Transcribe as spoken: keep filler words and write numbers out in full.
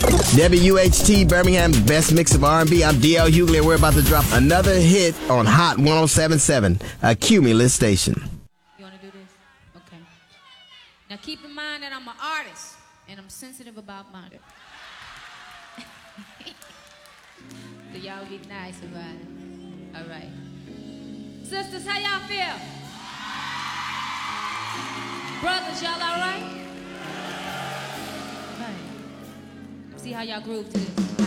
W H T Birmingham, best mix of R and B. I'm D L Hughley, and we're about to drop another hit on Hot one oh seven point seven, a Cumulus station. You want to do this? Okay. Now keep in mind that I'm an artist, and I'm sensitive about murder. So y'all be nice about it. All right. Sisters, how y'all feel? Brothers, y'all all right? Right. See how y'all groove to this.